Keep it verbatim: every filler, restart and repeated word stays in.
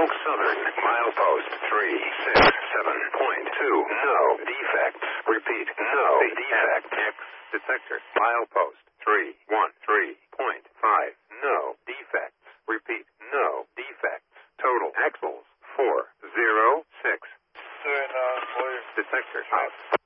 Elk Southern, milepost three six seven point two. No defects. Repeat, no defects. X detector, milepost three one three point five. No defects. Repeat, no defects. Total axles four zero six. Doing, uh, Detector out.